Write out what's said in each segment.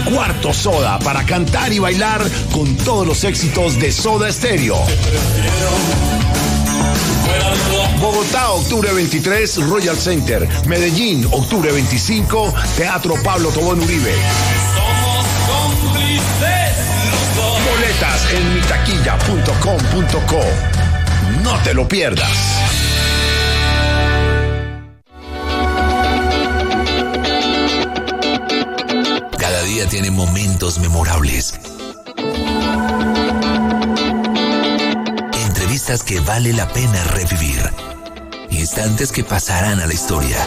Cuarto Soda, para cantar y bailar con todos los éxitos de Soda Stereo. Bogotá, octubre 23, Royal Center. Medellín, octubre 25, Teatro Pablo Tobón Uribe. Boletas en mitaquilla.com.co. No te lo pierdas. Cada día tiene momentos memorables. Entrevistas que vale la pena revivir. Instantes que pasarán a la historia.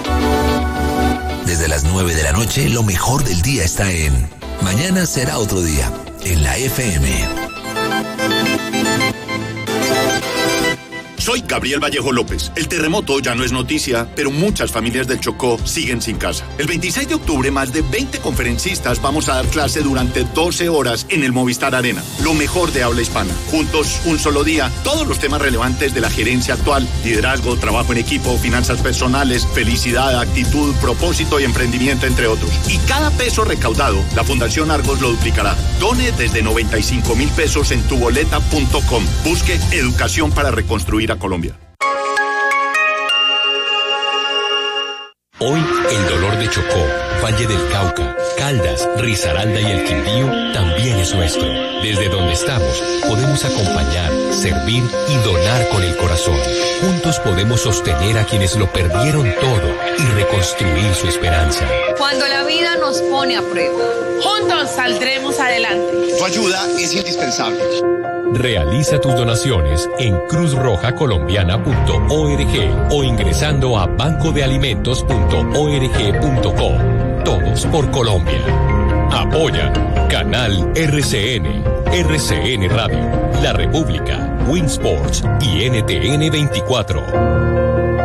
Desde las 9 de la noche, lo mejor del día está en Mañana será otro día, en la FM. Soy Gabriel Vallejo López. El terremoto ya no es noticia, pero muchas familias del Chocó siguen sin casa. El 26 de octubre, más de 20 conferencistas vamos a dar clase durante 12 horas en el Movistar Arena. Lo mejor de habla hispana. Juntos, un solo día, todos los temas relevantes de la gerencia actual: liderazgo, trabajo en equipo, finanzas personales, felicidad, actitud, propósito y emprendimiento, entre otros. Y cada peso recaudado, la Fundación Argos lo duplicará. Done desde 95,000 pesos en tuboleta.com. Busque educación para reconstruir a Colombia. Hoy el dolor de Chocó, Valle del Cauca, Caldas, Risaralda y el Quindío también es nuestro. Desde donde estamos podemos acompañar, servir y donar con el corazón. Juntos podemos sostener a quienes lo perdieron todo y reconstruir su esperanza. Cuando la vida nos pone a prueba, juntos saldremos adelante. Tu ayuda es indispensable. Realiza tus donaciones en cruzrojacolombiana.org o ingresando a bancodealimentos.org.co. Todos por Colombia. Apoya Canal RCN, RCN Radio, La República, Winsports y NTN 24.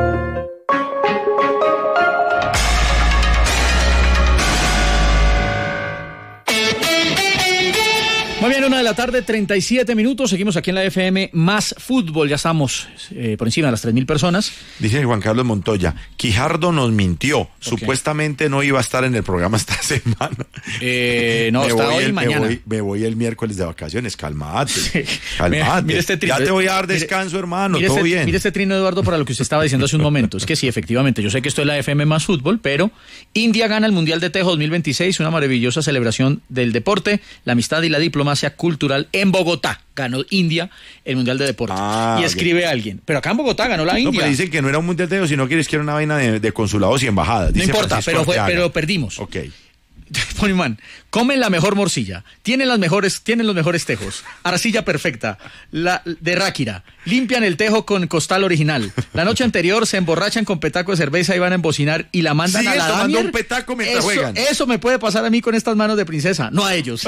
Muy bien, 1:37 p.m. Seguimos aquí en la FM Más Fútbol. Ya estamos por encima de las 3.000 personas. Dice Juan Carlos Montoya, Quijardo nos mintió. Okay. Supuestamente no iba a estar en el programa esta semana. No, está hoy y mañana. Me voy el miércoles de vacaciones. Calmate. Sí. Calmate. Mire este ya te voy a dar descanso, hermano. Todo bien. Mire este trino, Eduardo, para lo que usted estaba diciendo hace un momento. Es que sí, efectivamente, yo sé que esto es la FM Más Fútbol, pero India gana el Mundial de Tejo 2026, una maravillosa celebración del deporte, la amistad y la diplomacia cultural en Bogotá. Ganó India el Mundial de Deporte. Y escribe alguien, pero acá en Bogotá ganó la India. No, pero dicen que no era un Mundial de Tejo, sino que era una vaina de consulados y embajadas. No importa, pero perdimos. Ok. Man, comen la mejor morcilla, tienen los mejores tejos, arcilla perfecta, la de Ráquira, limpian el tejo con costal original. La noche anterior se emborrachan con petaco de cerveza y van a embocinar y la mandan a la Damier. Un petaco mientras juegan. Eso me puede pasar a mí con estas manos de princesa, no a ellos.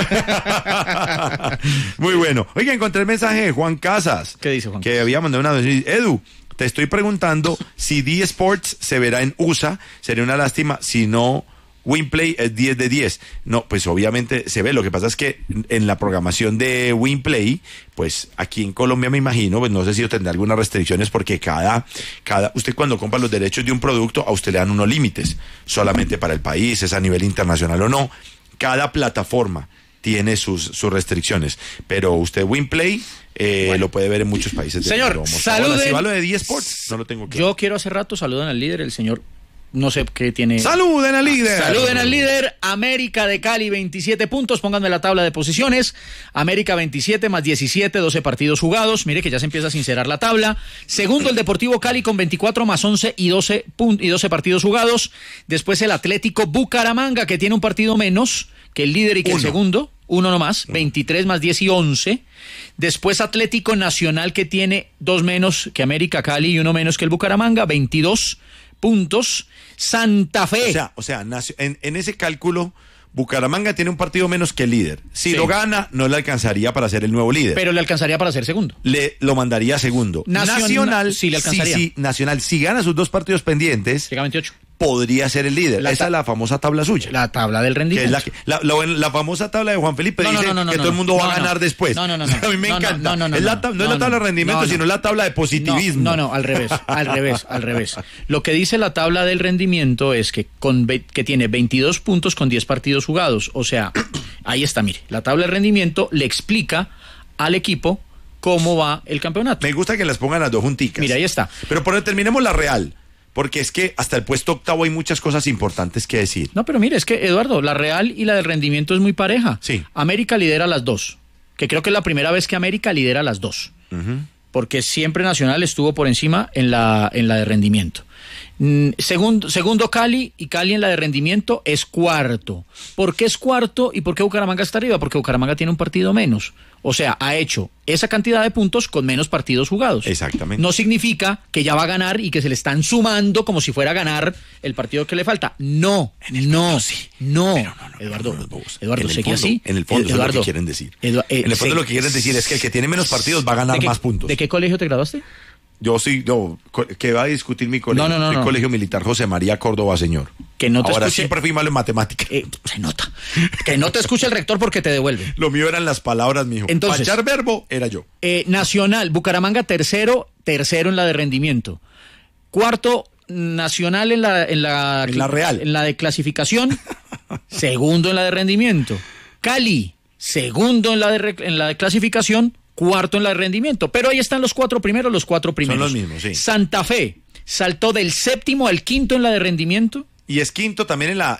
Muy bueno. Oiga, encontré el mensaje de Juan Casas. ¿Qué dice Juan? Que había mandado una vez. Edu, te estoy preguntando si D Sports se verá en USA. Sería una lástima si no. Winplay es 10 de 10. No, pues obviamente se ve. Lo que pasa es que en la programación de Winplay, pues aquí en Colombia me imagino, pues no sé si tendrá algunas restricciones porque usted cuando compra los derechos de un producto, a usted le dan unos límites. Solamente para el país, es a nivel internacional o no. Cada plataforma tiene sus restricciones. Pero usted Winplay lo puede ver en muchos países. Señor, saluden. Si va lo de D Sports, no lo tengo claro. Yo quiero hace rato saludan al líder, el señor. No sé qué tiene. ¡Saluden al líder! ¡Saluden al líder! América de Cali, 27 puntos. Pónganme la tabla de posiciones. América 27 más 17, 12 partidos jugados. Mire que ya se empieza a sincerar la tabla. Segundo, el Deportivo Cali con 24 más 11 y 12 partidos jugados. Después el Atlético Bucaramanga, que tiene un partido menos que el líder y que el segundo. Uno nomás, 23 más 10 y 11. Después Atlético Nacional, que tiene 2 menos que América Cali y 1 menos que el Bucaramanga, 22 puntos. Santa Fe. O sea, en ese cálculo, Bucaramanga tiene un partido menos que el líder. Si lo gana, no le alcanzaría para ser el nuevo líder. Pero le alcanzaría para ser segundo. Lo mandaría segundo. Nacional, sí le alcanzaría. Nacional, si gana sus 2 partidos pendientes, llega a 28. podría ser el líder. Esa es la famosa tabla suya. La tabla del rendimiento. Que es la famosa tabla de Juan Felipe dice que todo el mundo va a ganar después. No. A mí me encanta. No es la tabla de rendimiento, sino la tabla de positivismo. No, al revés. Lo que dice la tabla del rendimiento es que tiene 22 puntos con 10 partidos jugados. O sea, ahí está, mire. La tabla de rendimiento le explica al equipo cómo va el campeonato. Me gusta que las pongan las dos junticas. Mira, ahí está. Pero terminemos la Real. Porque es que hasta el puesto octavo hay muchas cosas importantes que decir. No, pero mire, es que, Eduardo, la Real y la del rendimiento es muy pareja. Sí. América lidera las dos, que creo que es la primera vez que América lidera las dos. Porque siempre Nacional estuvo por encima en la de rendimiento. Segundo Cali, y Cali en la de rendimiento es cuarto. ¿Por qué es cuarto y por qué Bucaramanga está arriba? Porque Bucaramanga tiene un partido menos. O sea, ha hecho esa cantidad de puntos con menos partidos jugados. Exactamente. No significa que ya va a ganar y que se le están sumando como si fuera a ganar el partido que le falta. No. Eduardo, seguía así. En el fondo eso es lo que quieren decir. En el fondo lo que quieren decir es que el que tiene menos partidos va a ganar más puntos. ¿De qué colegio te graduaste? Que va a discutir mi colegio. No. Colegio Militar José María Córdoba, señor. Que no te Ahora escuche, siempre fui malo en matemáticas. Se nota. Que no te escuche el rector porque te devuelve. Lo mío eran las palabras, mijo. Entonces, para echar verbo era yo. Nacional, Bucaramanga tercero en la de rendimiento. Cuarto, Nacional en la Real. En la de clasificación. Segundo en la de rendimiento. Cali, segundo en la de clasificación. Cuarto en la de rendimiento. Pero ahí están los cuatro primeros. Son los mismos, sí. Santa Fe saltó del séptimo al quinto en la de rendimiento. Y es quinto también en la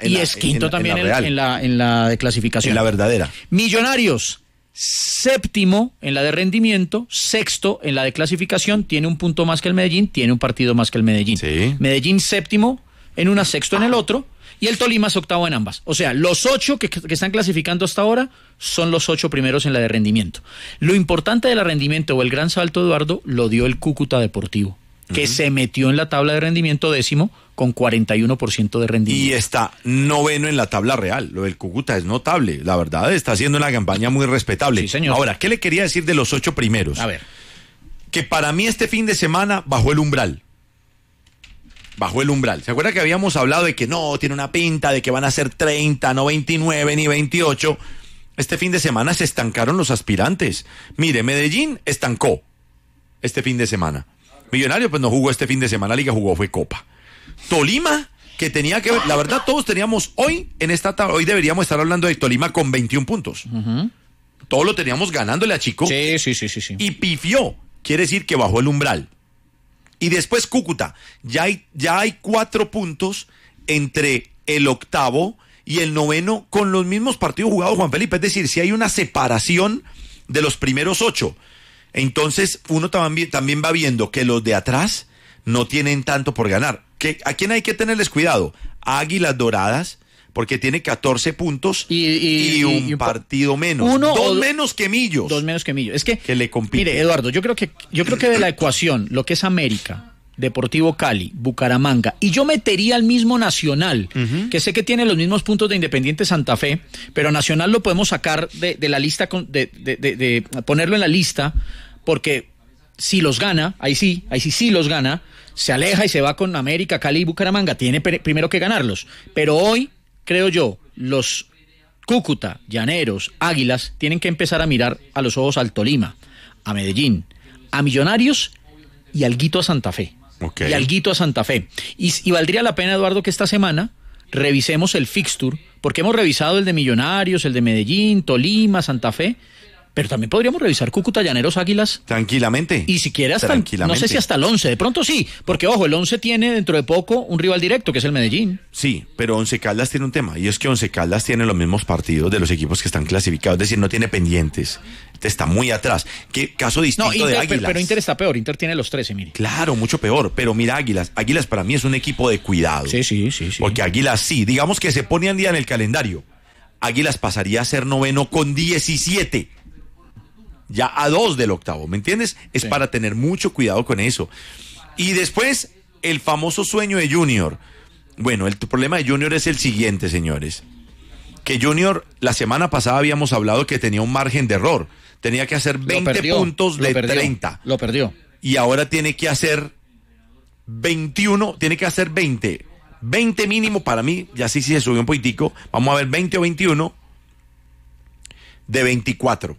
de clasificación. En la verdadera. Millonarios, séptimo en la de rendimiento, sexto en la de clasificación, tiene un punto más que el Medellín, tiene un partido más que el Medellín. Sí. Medellín séptimo en una, sexto en el otro, y el Tolima es octavo en ambas. O sea, los 8 que están clasificando hasta ahora son los 8 primeros en la de rendimiento. Lo importante de la rendimiento o el gran salto, Eduardo, lo dio el Cúcuta Deportivo, que se metió en la tabla de rendimiento décimo con 41% de rendimiento. Y está noveno en la tabla real. Lo del Cúcuta es notable. La verdad, está haciendo una campaña muy respetable. Sí, señor. Ahora, ¿qué le quería decir de los 8 primeros? A ver. Que para mí este fin de semana bajó el umbral. ¿Se acuerda que habíamos hablado de que no, tiene una pinta de que van a ser 30, no 29 ni 28? Este fin de semana se estancaron los aspirantes. Mire, Medellín estancó este fin de semana. Millonario pues no jugó este fin de semana, Liga jugó, fue Copa. Tolima, que tenía que ver, la verdad todos teníamos hoy hoy deberíamos estar hablando de Tolima con 21 puntos. Todos lo teníamos ganándole a Chico. Sí. Y pifió, quiere decir que bajó el umbral. Y después Cúcuta, ya hay 4 puntos entre el octavo y el noveno con los mismos partidos jugados, Juan Felipe. Es decir, si hay una separación de los primeros 8. Entonces uno también va viendo que los de atrás no tienen tanto por ganar. ¿A quién hay que tenerles cuidado? A Águilas Doradas, porque tiene 14 puntos y un partido menos. Dos menos que Millos. Es que le compite. Mire, Eduardo, yo creo que de la ecuación, lo que es América, Deportivo Cali, Bucaramanga, y yo metería al mismo Nacional, que sé que tiene los mismos puntos de Independiente Santa Fe, pero Nacional lo podemos sacar de la lista, de ponerlo en la lista, porque si los gana, ahí sí los gana, se aleja y se va con América, Cali y Bucaramanga, tiene primero que ganarlos. Pero hoy, creo yo, los Cúcuta, Llaneros, Águilas, tienen que empezar a mirar a los ojos al Tolima, a Medellín, a Millonarios y alguito a Santa Fe. Okay. Y alguito a Santa Fe. Y valdría la pena, Eduardo, que esta semana revisemos el fixture, porque hemos revisado el de Millonarios, el de Medellín, Tolima, Santa Fe, pero también podríamos revisar Cúcuta, Llaneros, Águilas. Tranquilamente. Y si quiere hasta, no sé si hasta el 11, de pronto sí, porque ojo, el 11 tiene dentro de poco un rival directo, que es el Medellín. Sí, pero Once Caldas tiene un tema, y es que Once Caldas tiene los mismos partidos de los equipos que están clasificados, es decir, no tiene pendientes, está muy atrás. ¿Qué caso distinto de Águilas? Pero Inter está peor, Inter tiene los 13, mire. Claro, mucho peor, pero mira Águilas para mí es un equipo de cuidado. Sí. Porque Águilas sí, digamos que se pone al día en el calendario, Águilas pasaría a ser noveno con 17. Ya a 2 del octavo, ¿me entiendes? Es para tener mucho cuidado con eso. Y después, el famoso sueño de Junior. Bueno, el problema de Junior es el siguiente, señores. Que Junior, la semana pasada habíamos hablado que tenía un margen de error. Tenía que hacer 20 puntos de 30. Lo perdió. Y ahora tiene que hacer 21, tiene que hacer 20 20 mínimo para mí, ya sí se subió un poquitico. Vamos a ver 20 o 21 de 24.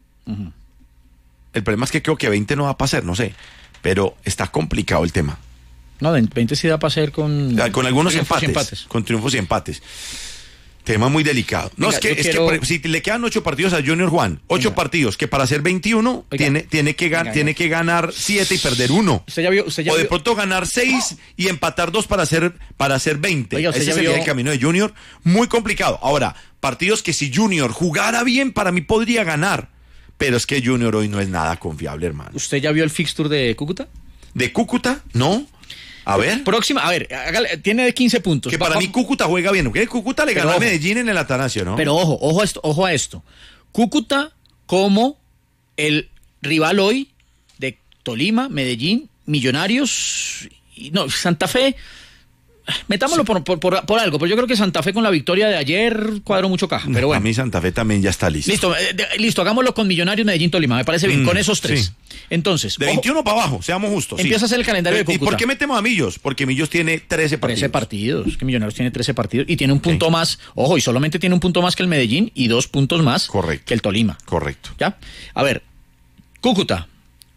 El problema es que creo que 20 no va a pasar, no sé. Pero está complicado el tema. No, 20 sí da para hacer con algunos empates. Con triunfos y empates. Tema muy delicado. No, Venga, que si le quedan 8 partidos a Junior Juan, 8 partidos, que para hacer 21 tiene que ganar 7 y perder 1. Usted ya vio, o de pronto ganar 6 y empatar 2 para hacer 20. Oiga, ese sería el camino de Junior. Muy complicado. Ahora, partidos que si Junior jugara bien, para mí podría ganar. Pero es que Junior hoy no es nada confiable, hermano. ¿Usted ya vio el fixture de Cúcuta? ¿De Cúcuta? No. A ver. Próxima, a ver, tiene 15 puntos. Que para mí Cúcuta juega bien. ¿Okay? Cúcuta le ganó a Medellín en el Atanasio, ¿no? Pero ojo a esto. Cúcuta como el rival hoy de Tolima, Medellín, Millonarios, Santa Fe. Metámoslo por algo, pero yo creo que Santa Fe con la victoria de ayer cuadró mucho caja. Pero bueno. A mí Santa Fe también ya está listo. Listo, hagámoslo con Millonarios, Medellín, Tolima. Me parece bien, con esos 3. Sí. Entonces. De 21 para abajo, seamos justos. Empieza a hacer el calendario de Cúcuta. ¿Y por qué metemos a Millos? Porque Millos tiene 13 partidos. 13 partidos. Que Millonarios tiene 13 partidos y tiene un punto más. Ojo, y solamente tiene un punto más que el Medellín y 2 puntos más que el Tolima. Correcto. ¿Ya? A ver, Cúcuta.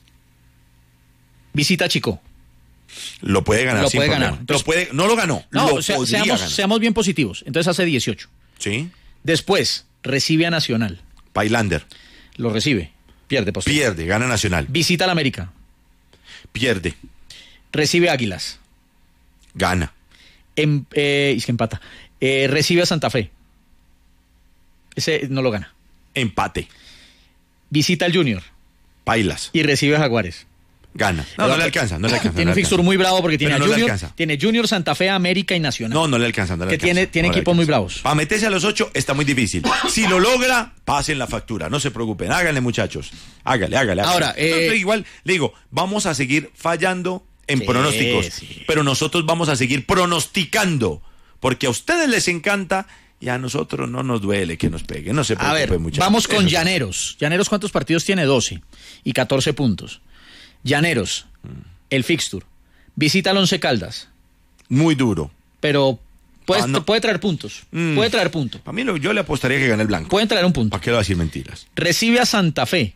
Visita Chico. Lo puede ganar. Entonces, no lo ganó. No, seamos bien positivos. Entonces hace 18. Sí. Después recibe a Nacional. Pailander. Lo recibe. Pierde. Pierde, gana Nacional. Visita al América. Pierde. Recibe a Águilas. Gana. Es que empata. Recibe a Santa Fe. Ese no lo gana. Empate. Visita al Junior. Pailas. Y recibe a Jaguares. Gana. No le alcanza. Tiene un fixture muy bravo porque tiene a Junior, tiene Junior, Santa Fe, América y Nacional. No le alcanza. Tiene equipos muy bravos. Para meterse a los 8 está muy difícil. Si lo logra, pasen la factura. No se preocupen. Háganle, muchachos. Hágale. Ahora, igual, le digo, vamos a seguir fallando en pronósticos. Sí. Pero nosotros vamos a seguir pronosticando. Porque a ustedes les encanta y a nosotros no nos duele que nos peguen. No se preocupen, muchachos. Vamos con Llaneros. Llaneros, ¿cuántos partidos tiene? 12 y 14 puntos. Llaneros, el fixture. Visita al Once Caldas. Muy duro. Pero puede traer puntos. Puede traer puntos. A mí yo le apostaría que gane el blanco. Pueden traer un punto. ¿Para qué le voy a decir mentiras? Recibe a Santa Fe.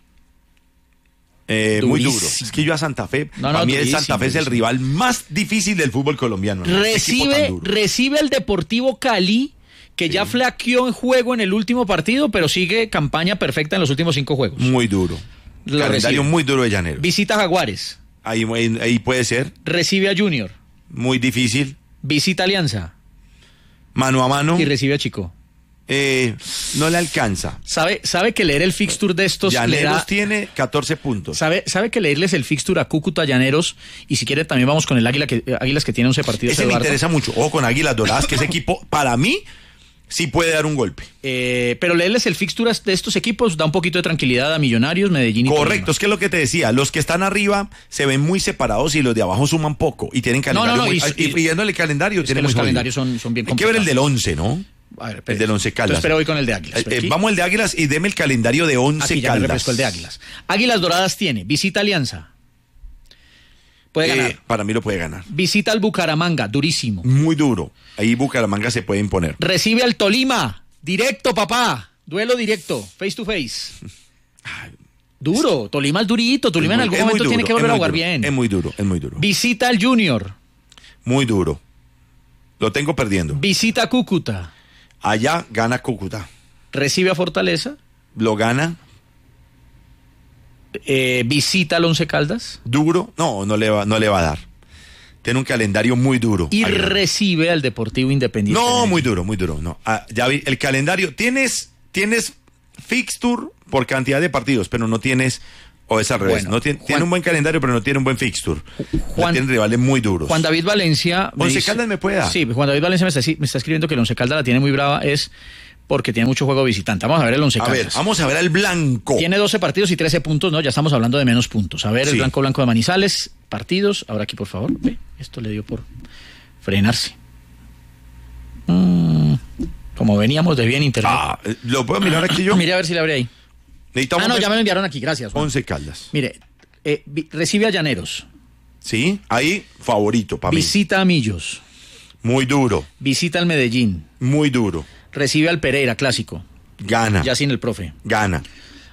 Muy duro. Es que yo a Santa Fe, para mí Santa Fe es el rival más difícil del fútbol colombiano. Recibe al Deportivo Cali, que ya flaqueó en juego en el último partido, pero sigue campaña perfecta en los últimos 5 juegos. Muy duro. Calendario muy duro de Llaneros. Visita a Jaguares. Ahí puede ser. Recibe a Junior. Muy difícil. Visita a Alianza. Mano a mano. Y recibe a Chico. No le alcanza. ¿Sabe que leer el fixture de estos Llaneros tiene 14 puntos. ¿Sabe que leerles el fixture a Cúcuta, Llaneros? Y si quiere también vamos con el Águilas que tiene 11 partidos. Ese me interesa mucho. Ojo con Águilas Doradas, que ese equipo, para mí, sí puede dar un golpe. Pero leerles el fixture de estos equipos da un poquito de tranquilidad a Millonarios, Medellín y Correcto, Tolima. Es que es lo que te decía, los que están arriba se ven muy separados y los de abajo suman poco y tienen calendario y viéndole el calendario tienen los calendarios son bien complicados. Hay que ver el del 11, ¿no? A ver, el del 11 Caldas. Pero voy con el de Águilas. Vamos el de Águilas y deme el calendario de 11 aquí ya Caldas. Me refresco el de Águilas. Águilas Doradas tiene, visita Alianza. Puede ganar. Para mí lo puede ganar. Visita al Bucaramanga, durísimo. Muy duro. Ahí Bucaramanga se puede imponer. Recibe al Tolima. Directo, papá. Duelo directo. Face to face. Duro. Tolima es durito. Tolima en algún momento tiene que volver a jugar bien. Es muy duro. Visita al Junior. Muy duro. Lo tengo perdiendo. Visita a Cúcuta. Allá gana Cúcuta. Recibe a Fortaleza. Lo gana. Visita al Once Caldas. Duro. No le va a dar. Tiene un calendario muy duro. Y recibe al Deportivo Independiente. No, muy duro. No. Ya vi el calendario. Tienes fixture por cantidad de partidos, pero no tienes, o es al revés. No tiene un buen calendario, pero no tiene un buen fixture. Tiene rivales muy duros. Juan David Valencia. Once Caldas me puede dar. Sí, Juan David Valencia me está escribiendo que el Once Caldas la tiene muy brava, es porque tiene mucho juego visitante. Vamos a ver el Once Caldas. Vamos a ver al blanco. Tiene 12 partidos y 13 puntos, ¿no? Ya estamos hablando de menos puntos. A ver, el blanco de Manizales, partidos. Ahora aquí, por favor. Ve, esto le dio por frenarse. Como veníamos de bien internet. ¿Lo puedo mirar aquí yo? Mire a ver si le abre ahí. No, ya me lo enviaron aquí, gracias, Juan. Once Caldas. Mire, recibe a Llaneros. Sí, ahí favorito para mí. Visita a Millos. Muy duro. Visita al Medellín. Muy duro. Recibe al Pereira, clásico. Gana. Ya sin el profe. Gana.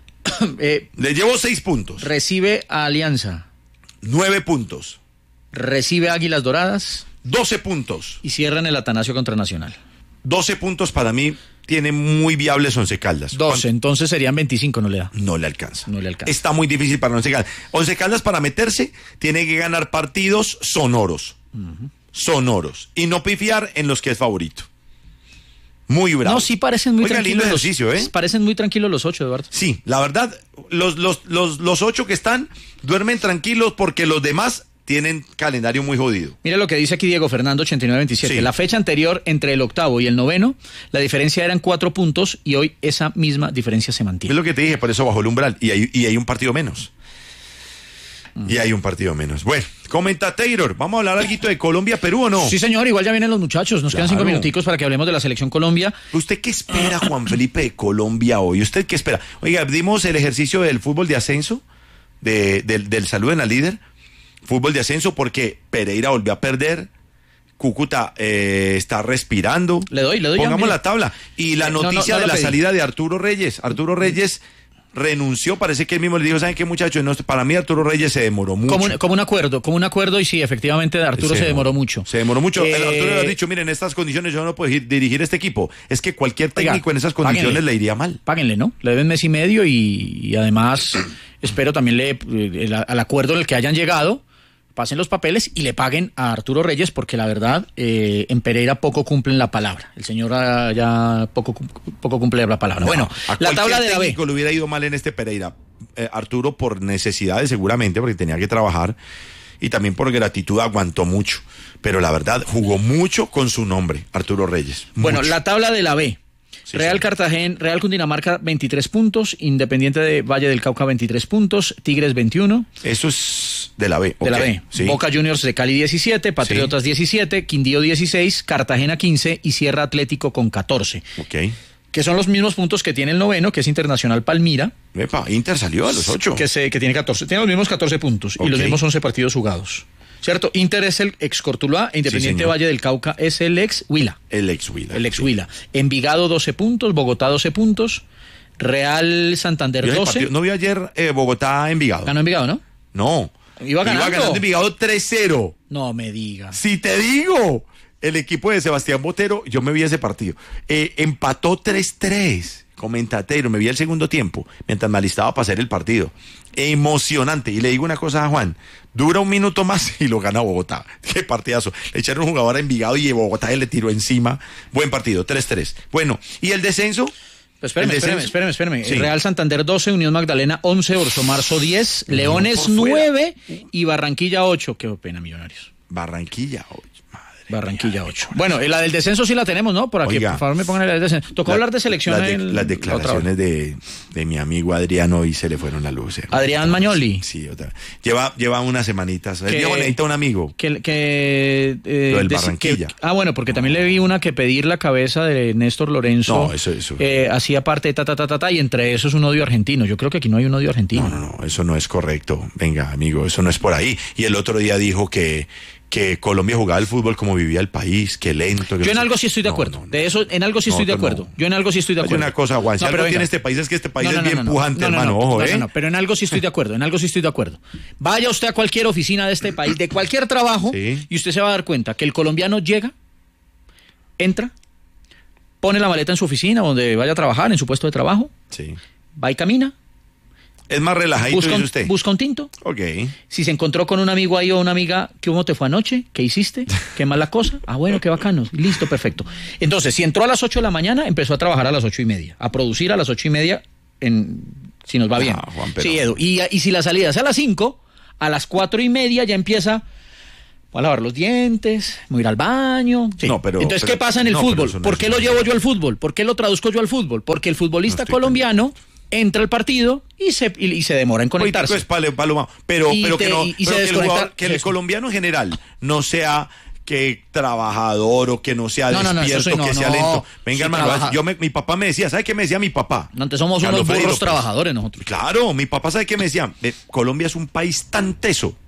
Le llevo 6 puntos. Recibe a Alianza. 9 puntos. Recibe a Águilas Doradas. 12 puntos. Y cierra en el Atanasio contra Nacional. 12 puntos para mí tiene muy viables Once Caldas. 12, entonces serían 25, no le da. No le alcanza. No le alcanza. Está muy difícil para Once Caldas. Once Caldas para meterse tiene que ganar partidos sonoros. Sonoros. Y no pifiar en los que es favorito. Muy bravo. No, sí parecen muy tranquilos. Lindo ejercicio, Parecen muy tranquilos los 8, Eduardo. Sí, la verdad, los 8 que están duermen tranquilos porque los demás tienen calendario muy jodido. Mira lo que dice aquí Diego Fernando, 89-27. Sí. La fecha anterior, entre el octavo y el noveno, la diferencia eran 4 puntos y hoy esa misma diferencia se mantiene. Es lo que te dije, por eso bajó el umbral. Y hay un partido menos. Y hay un partido menos. Bueno, comenta Taylor, ¿vamos a hablar algo de Colombia-Perú o no? Sí, señor, igual ya vienen los muchachos. Nos quedan 5 minuticos para que hablemos de la selección Colombia. ¿Usted qué espera, Juan Felipe, de Colombia hoy? ¿Usted qué espera? Oiga, dimos el ejercicio del fútbol de ascenso, del Salud en la Líder. Fútbol de ascenso porque Pereira volvió a perder. Cúcuta está respirando. Le doy. Pongamos ya, la tabla. Y la noticia de la salida de Arturo Reyes. Arturo Reyes renunció, parece que él mismo le dijo, ¿saben qué, muchachos? No, para mí Arturo Reyes se demoró mucho. Como un acuerdo, y sí, efectivamente Arturo se demoró mucho. Se demoró mucho. Arturo le ha dicho, miren, en estas condiciones yo no puedo dirigir este equipo. Es que cualquier técnico en esas condiciones le iría mal. Páguenle, ¿no? Le deben mes y medio y además espero también al acuerdo en el que hayan llegado, pasen los papeles y le paguen a Arturo Reyes, porque la verdad, en Pereira poco cumplen la palabra. El señor ya poco cumple la palabra. No, bueno, la tabla de la B. Le hubiera ido mal en este Pereira. Arturo por necesidades seguramente, porque tenía que trabajar, y también por gratitud aguantó mucho. Pero la verdad, jugó mucho con su nombre, Arturo Reyes. Bueno, mucho. la tabla de la B. Sí, Real Cartagena, Real Cundinamarca 23 puntos, Independiente de Valle del Cauca 23 puntos, Tigres 21. Eso es de la B. De la B. Sí. Boca Juniors de Cali 17, Patriotas 17, Quindío 16, Cartagena 15 y Sierra Atlético con 14. Ok. Que son los mismos puntos que tiene el noveno, que es Internacional Palmira. Epa, Inter salió a los 8. Que tiene 14, tiene los mismos 14 puntos y los mismos 11 partidos jugados. ¿Cierto? Inter es el ex Cortuluá, Independiente Valle del Cauca es el ex Huila. El ex Huila. Envigado 12 puntos, Bogotá 12 puntos, Real Santander 12. No vi ayer Bogotá-Envigado. Ganó Envigado, ¿no? No. Iba ganando Envigado 3-0. No me digas. Si te digo, el equipo de Sebastián Botero, yo me vi ese partido. Empató 3-3. Comentatero, me vi el segundo tiempo mientras me alistaba para hacer el partido. Emocionante. Y le digo una cosa a Juan, dura un minuto más y lo gana Bogotá. Qué partidazo. Le echaron un jugador a Envigado y Bogotá le tiró encima. Buen partido, 3-3. Bueno, ¿y el descenso? Pues espérame. Sí. Real Santander 12, Unión Magdalena 11, Orso Marzo 10, Leones 9 y Barranquilla 8. Qué pena, Millonarios. Barranquilla 8. Barranquilla 8. Bueno, la del descenso sí la tenemos, ¿no? Por aquí, oiga, por favor, me pongan la del descenso. Tocó hablar de selección. Las declaraciones de mi amigo Adriano y se le fueron la luz. Adrián Magnoli. Sí, otra. Lleva unas semanitas. Él necesita un amigo. Lo del Barranquilla. Bueno, porque también le vi una que pedir la cabeza de Néstor Lorenzo. No, eso. Hacía parte y entre eso es un odio argentino. Yo creo que aquí no hay un odio argentino. No, eso no es correcto. Venga, amigo, eso no es por ahí. Y el otro día dijo que Colombia jugaba el fútbol como vivía el país, que lento. Yo en algo sí estoy de acuerdo. De eso, en algo sí estoy de acuerdo. Yo en algo sí estoy de acuerdo. Hay una cosa, Juan, si algo tiene este país es que este país es bien pujante, hermano. Ojo, No, pero en algo sí estoy de acuerdo. Vaya usted a cualquier oficina de este país, de cualquier trabajo, y usted se va a dar cuenta que el colombiano llega, entra, pone la maleta en su oficina, donde vaya a trabajar, en su puesto de trabajo, va y camina. Es más relajadito, dice usted. Busca un tinto. Ok. Si se encontró con un amigo ahí o una amiga, ¿cómo te fue anoche? ¿Qué hiciste? ¿Qué mala cosa? Bueno, qué bacano. Listo, perfecto. Entonces, si entró a las 8 de la mañana, empezó a trabajar a las 8:30. A producir a las 8:30, si nos va bien. Juan, pero... Sí, Edu. Y si la salida es a las 5, a las 4:30 ya empieza a lavar los dientes, voy a ir al baño. Sí. Entonces, ¿qué pasa en el fútbol? ¿Por qué lo llevo yo al fútbol? ¿Por qué lo traduzco yo al fútbol? Porque el futbolista colombiano entra al partido y se demora en conectarse. Pero que el colombiano en general no sea que trabajador o que no sea despierto, que sea lento. Venga, hermano, mi papá me decía, ¿sabe qué me decía mi papá? Antes somos unos burros trabajadores nosotros. Claro, mi papá, ¿sabe qué me decía? Colombia es un país tan teso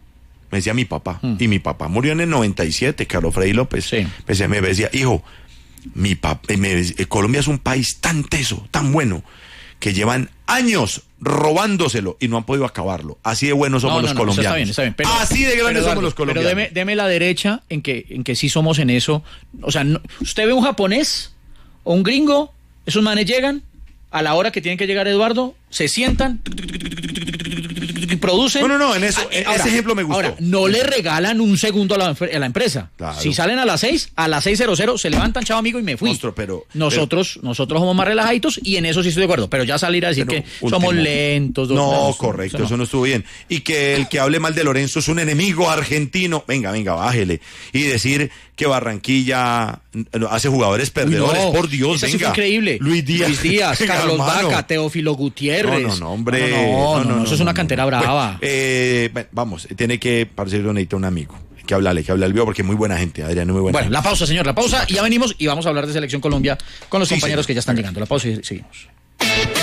me decía mi papá, y mi papá murió en el 97, Carlos Freddy López. Sí. Pues me decía, hijo, mi papá, Colombia es un país tan teso, tan bueno, que llevan años robándoselo y no han podido acabarlo. Así de buenos somos los colombianos. Está bien. Pero, así de grandes somos los colombianos. Pero deme la derecha en que sí somos en eso. O sea, usted ve un japonés o un gringo, esos manes llegan a la hora que tienen que llegar, Eduardo, se sientan, producen. No, en eso, ese ejemplo me gustó. Ahora, no le regalan un segundo a la empresa. Claro. Si salen a las 6, a las 6:00 se levantan, chao amigo, y me fui. Monstruo, pero nosotros somos más relajaditos y en eso sí estoy de acuerdo. Pero ya salir a decir que somos lentos. No, correcto, eso no estuvo bien. Y que el que hable mal de Lorenzo es un enemigo argentino. Venga, bájele. Y decir que Barranquilla hace jugadores perdedores. Por Dios, venga. Eso fue increíble. Luis Díaz, venga, Carlos hermano. Vaca, Teófilo Gutiérrez. No, hombre. No, eso es una cantera brava. Bueno, vamos, tiene que parecer necesita un amigo. Que hablarle al vivo porque es muy buena gente, Adrián, es muy buena. Bueno, la pausa, señor, y ya venimos y vamos a hablar de Selección Colombia con los compañeros que ya están llegando. La pausa y seguimos.